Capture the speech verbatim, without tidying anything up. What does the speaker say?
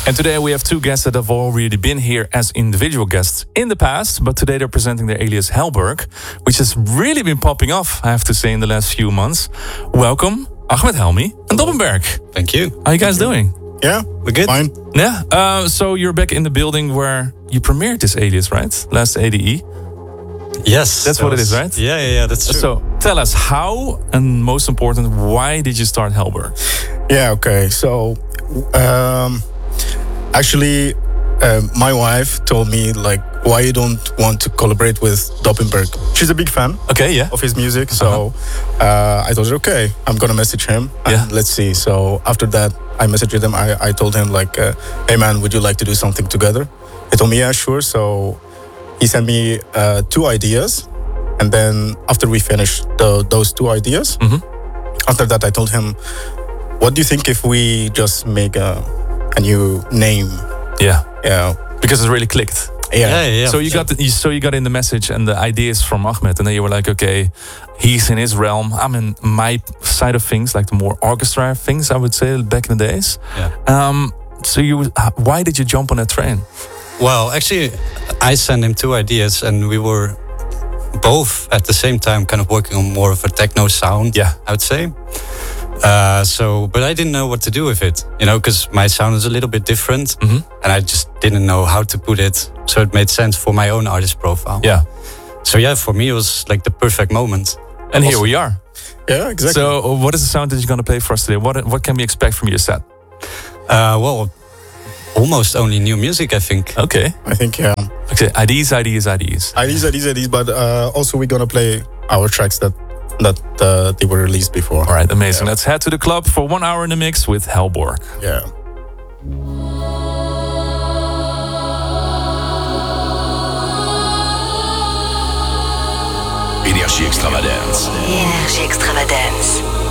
And today we have two guests that have already been here as individual guests in the past, but today they're presenting their alias Hellberg, which has really been popping off, I have to say, in the last few months. Welcome, Ahmed Helmy and Dobbenberg. Thank you. How are you guys doing? Yeah, we're good. Fine. Yeah. Uh, so you're back in the building where you premiered this alias, right? Last A D E. Yes. That's that what was, it is, right? Yeah, yeah, yeah, that's true. So tell us how, and most important, why did you start Hellberg? Yeah, okay. So, um, actually, uh, my wife told me, like, why you don't want to collaborate with Dobbenberg. She's a big fan okay, yeah. of his music. So uh-huh. uh, I told her, okay, I'm going to message him and yeah. let's see. So after that, I messaged him. I, I told him, like, uh, hey, man, would you like to do something together? He told me, yeah, sure. So he sent me uh, two ideas. And then after we finished the, those two ideas, mm-hmm. after that, I told him, what do you think if we just make a, a new name? Yeah. Yeah. Because it really clicked. Yeah. yeah, yeah so you sure. got the, so you got in the message and the ideas from Ahmed, and then you were like, okay, he's in his realm. I'm in my side of things, like the more orchestra things, I would say, back in the days. Yeah. Um. So you, why did you jump on that train? Well, actually, I sent him two ideas, and we were both at the same time kind of working on more of a techno sound. Yeah, I would say. Uh, so, but I didn't know what to do with it, you know, because my sound is a little bit different, mm-hmm. and I just didn't know how to put it. So it made sense for my own artist profile. Yeah. So yeah, for me it was like the perfect moment. And here we are. Yeah, exactly. So, what is the sound that you're going to play for us today? What what can we expect from your set? Uh, well, almost only new music, I think. Okay. I think, yeah. Okay, ideas, ideas, ideas. Ideas, ideas, ideas. But uh, also we're going to play our tracks that that uh, they were released before. All right, amazing. Yeah. Let's head to the club for one hour in the mix with Hellberg. Yeah. Énergie Extravagance. Énergie Extravagance.